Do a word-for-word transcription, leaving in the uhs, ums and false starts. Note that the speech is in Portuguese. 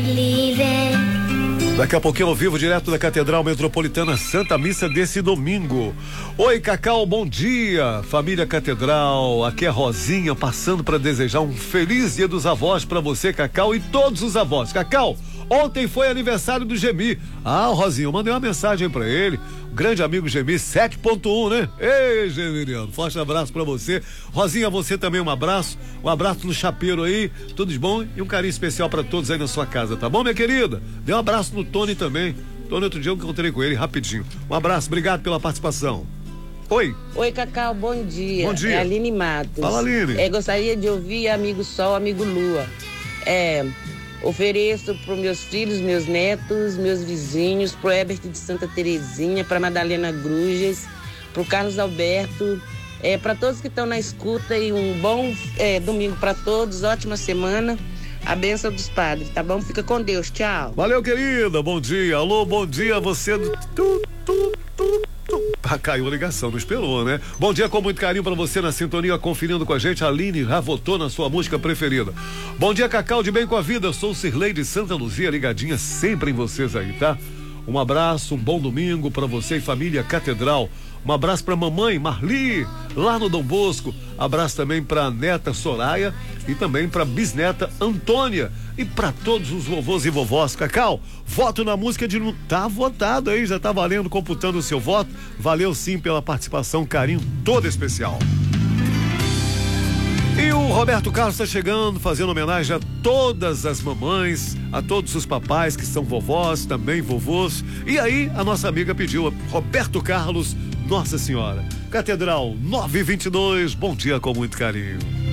Daqui a pouquinho ao vivo, direto da Catedral Metropolitana Santa Missa desse domingo. Oi, Cacau, bom dia. Família Catedral, aqui é Rosinha, passando para desejar um feliz Dia dos Avós para você, Cacau, e todos os avós. Cacau, ontem foi aniversário do Gemi. Ah, Rosinha, eu mandei uma mensagem para ele. Grande amigo Gemi, sete ponto um, né? Ei, Geminiano, forte abraço pra você. Rosinha, você também um abraço. Um abraço no chapeiro aí, tudo de bom e um carinho especial pra todos aí na sua casa, tá bom, minha querida? Dê um abraço no Tony também. Tony, outro dia eu encontrei com ele rapidinho. Um abraço, obrigado pela participação. Oi. Oi, Cacau, bom dia. Bom dia. É a Aline Matos. Fala, Aline. É, gostaria de ouvir Amigo Sol, Amigo Lua. É... Ofereço para meus filhos, meus netos, meus vizinhos, pro Herbert de Santa Terezinha, para Madalena Gruges, pro Carlos Alberto, é, para todos que estão na escuta e um bom é, domingo para todos, ótima semana, a bênção dos padres, tá bom? Fica com Deus, tchau. Valeu, querida, bom dia, alô, bom dia, você do... Tu, tu, tu, tu. Ah, caiu a ligação, não esperou, né? Bom dia, com muito carinho pra você na sintonia, conferindo com a gente. A Aline já votou na sua música preferida. Bom dia, Cacau, de bem com a vida. Eu sou o Cirlei de Santa Luzia, ligadinha sempre em vocês aí, tá? Um abraço, um bom domingo pra você e família Catedral. Um abraço pra mamãe Marli, lá no Dom Bosco. Abraço também pra neta Soraya e também pra bisneta Antônia. E pra todos os vovôs e vovós. Cacau, voto na música de... Tá votado aí, já tá valendo, computando o seu voto. Valeu sim pela participação, carinho todo especial. E o Roberto Carlos está chegando, fazendo homenagem a todas as mamães, a todos os papais que são vovós, também vovôs. E aí, a nossa amiga pediu, Roberto Carlos, Nossa Senhora. Catedral nove e vinte e dois, bom dia com muito carinho.